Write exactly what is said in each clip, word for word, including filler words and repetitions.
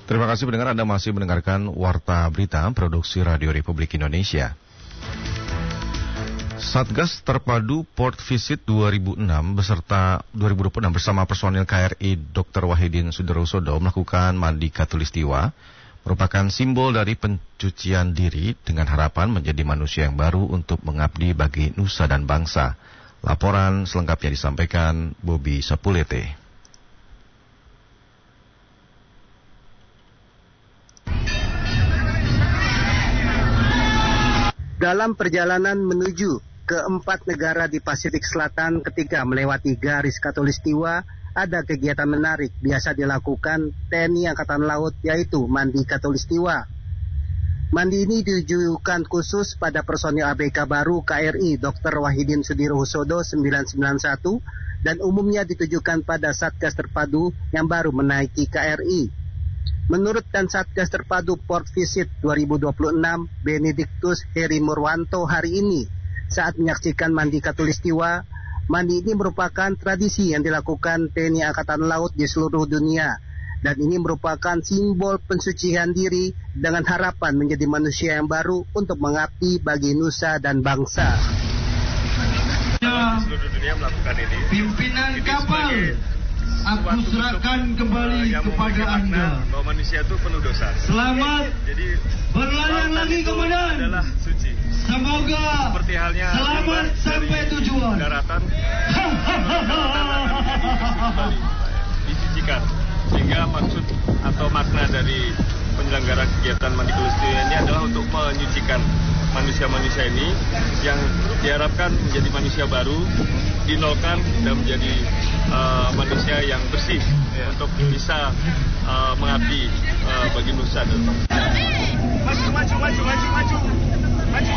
Terima kasih pendengar, Anda masih mendengarkan Warta Berita Produksi Radio Republik Indonesia. Satgas Terpadu Port Visit dua ribu enam beserta dua ribu dua puluh enam bersama personil K R I dokter Wahidin Sudirohusodo melakukan mandi Katulistiwa, merupakan simbol dari pencucian diri dengan harapan menjadi manusia yang baru untuk mengabdi bagi nusa dan bangsa. Laporan selengkapnya disampaikan Bobby Sapulete. Dalam perjalanan menuju ke empat negara di Pasifik Selatan ketika melewati garis Katulistiwa, ada kegiatan menarik biasa dilakukan T N I Angkatan Laut, yaitu mandi Katulistiwa. Mandi ini ditujukan khusus pada personil A B K baru K R I dokter Wahidin Sudirohusodo sembilan sembilan satu dan umumnya ditujukan pada Satgas Terpadu yang baru menaiki K R I. Menurut dan Satgas Terpadu Port Visit dua ribu dua puluh enam, Benediktus Heri Murwanto hari ini saat menyaksikan mandi Katulistiwa, mandi ini merupakan tradisi yang dilakukan T N I Angkatan Laut di seluruh dunia. Dan ini merupakan simbol pensucian diri dengan harapan menjadi manusia yang baru untuk mengabdi bagi nusa dan bangsa. Seluruh dunia melakukan ini. Pimpinan ini kapal, aku serahkan kembali uh, kepada Anda. Bahwa manusia itu penuh dosa. Selamat. Jadi berlayar lagi, Komandan. Adalah suci. Semoga seperti halnya selamat sampai tujuan. Daratan. Daratan disucikan. Sehingga maksud atau makna dari penyelenggara kegiatan mandi Katulistiwa ini adalah untuk menyucikan manusia-manusia ini yang diharapkan menjadi manusia baru, dinolkan dan menjadi uh, manusia yang bersih ya, untuk bisa uh, mengabdi uh, bagi nusa dan bangsa. Maju, maju, maju, maju, maju, maju.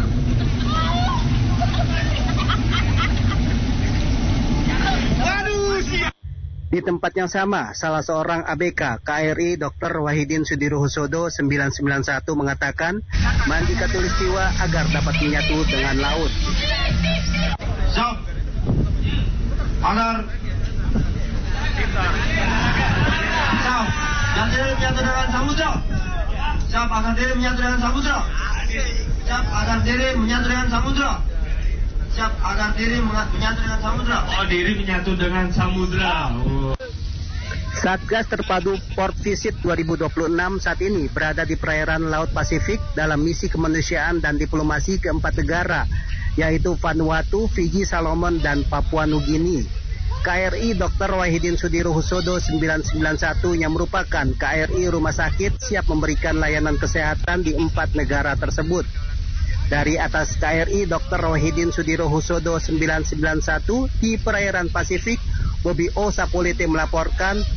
Waduh, siap. Di tempat yang sama, salah seorang A B K K R I dokter Wahidin Sudirohusodo sembilan sembilan satu mengatakan mandi Katulistiwa agar dapat menyatu dengan laut. Siap. Agar siap. Yang diri menyatu dengan samudra. Siap agar diri menyatu dengan samudra. Siap agar diri menyatu dengan samudra. Siap agar diri menyatu dengan samudra. Oh, diri menyatu dengan samudra. Oh. Satgas Terpadu Port Visit dua ribu dua puluh enam saat ini berada di perairan Laut Pasifik dalam misi kemanusiaan dan diplomasi ke empat negara, yaitu Vanuatu, Fiji, Salomon, dan Papua Nugini. K R I dokter Wahidin Sudirohusodo sembilan sembilan satu yang merupakan K R I rumah sakit siap memberikan layanan kesehatan di empat negara tersebut. Dari atas K R I dokter Wahidin Sudirohusodo sembilan sembilan satu di perairan Pasifik, Bobby O. Sapulete melaporkan